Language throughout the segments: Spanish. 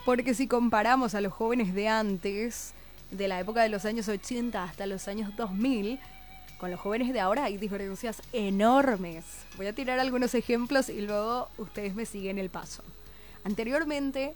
Porque si comparamos a los jóvenes de antes, de la época de los años 80 hasta los años 2000, con los jóvenes de ahora hay diferencias enormes. Voy a tirar algunos ejemplos y luego ustedes me siguen el paso. Anteriormente,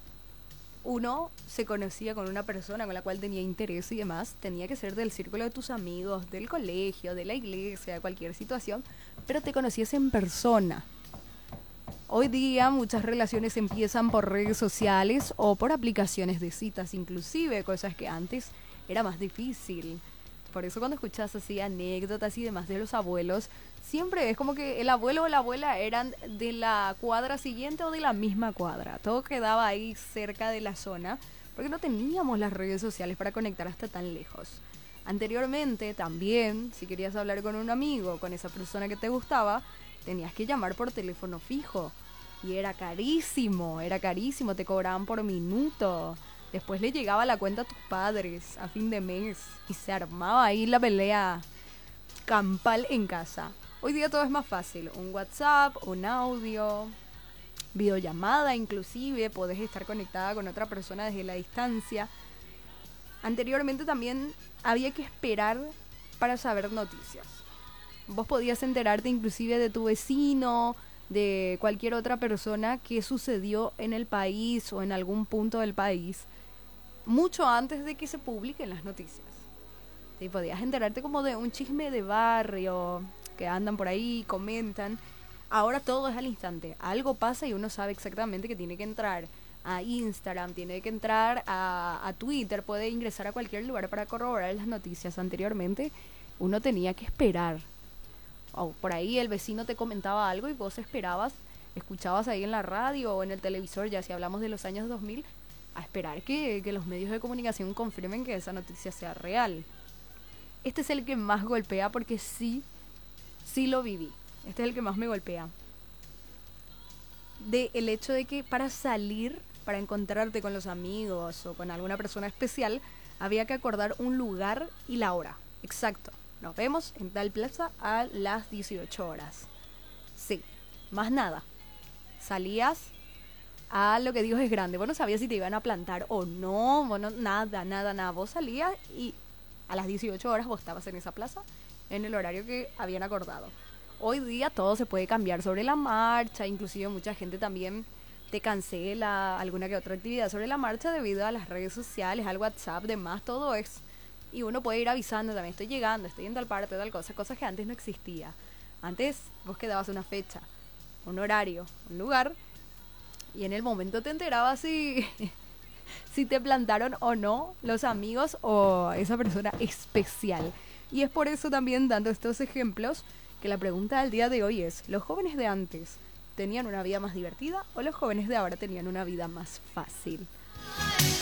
uno se conocía con una persona con la cual tenía interés y demás, tenía que ser del círculo de tus amigos, del colegio, de la iglesia, de cualquier situación, pero te conocías en persona. Hoy día muchas relaciones empiezan por redes sociales o por aplicaciones de citas inclusive, cosas que antes era más difícil. Por eso cuando escuchas así anécdotas y demás de los abuelos, siempre es como que el abuelo o la abuela eran de la cuadra siguiente o de la misma cuadra. Todo quedaba ahí cerca de la zona, porque no teníamos las redes sociales para conectar hasta tan lejos. Anteriormente también, si querías hablar con un amigo, con esa persona que te gustaba, tenías que llamar por teléfono fijo. Y era carísimo, te cobraban por minuto. Después le llegaba la cuenta a tus padres a fin de mes y se armaba ahí la pelea campal en casa. Hoy día todo es más fácil, un WhatsApp, un audio, videollamada inclusive, podés estar conectada con otra persona desde la distancia. Anteriormente también había que esperar para saber noticias. Vos podías enterarte inclusive de tu vecino, de cualquier otra persona que sucedió en el país o en algún punto del país mucho antes de que se publiquen las noticias. Sí, podías enterarte como de un chisme de barrio, que andan por ahí, comentan. Ahora todo es al instante. Algo pasa y uno sabe exactamente que tiene que entrar a Instagram, tiene que entrar a Twitter, puede ingresar a cualquier lugar para corroborar las noticias. Anteriormente uno tenía que esperar. O por ahí el vecino te comentaba algo y vos esperabas, escuchabas ahí en la radio o en el televisor, ya si hablamos de los años 2000, a esperar que los medios de comunicación confirmen que esa noticia sea real. Este es el que más golpea porque sí lo viví. Este es el que más me golpea. De el hecho de que para salir, para encontrarte con los amigos o con alguna persona especial, había que acordar un lugar y la hora. Exacto. Nos vemos en tal plaza a las 18 horas. Sí, más nada. Salías a lo que Dios es grande. Vos no sabías si te iban a plantar o no. Vos no, nada. Vos salías y a las 18 horas vos estabas en esa plaza en el horario que habían acordado. Hoy día todo se puede cambiar sobre la marcha. Inclusive mucha gente también te cancela alguna que otra actividad sobre la marcha debido a las redes sociales, al WhatsApp, demás, todo es. Y uno puede ir avisando también, estoy llegando, estoy en tal parte, tal cosa, cosas que antes no existía. Antes vos quedabas una fecha, un horario, un lugar, y en el momento te enterabas si, si te plantaron o no los amigos o esa persona especial. Y es por eso también, dando estos ejemplos, que la pregunta del día de hoy es, ¿los jóvenes de antes tenían una vida más divertida o los jóvenes de ahora tenían una vida más fácil?